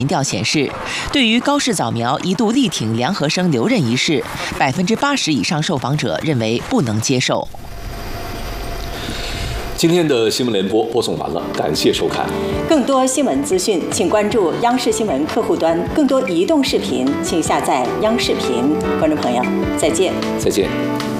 民调显示，对于高市早苗一度力挺梁和生留任一事，80%以上受访者认为不能接受。 今天的新闻联播播送完了，感谢收看。 更多新闻资讯，请关注央视新闻客户端；更多移动视频，请下载央视频。观众朋友，再见。 再见。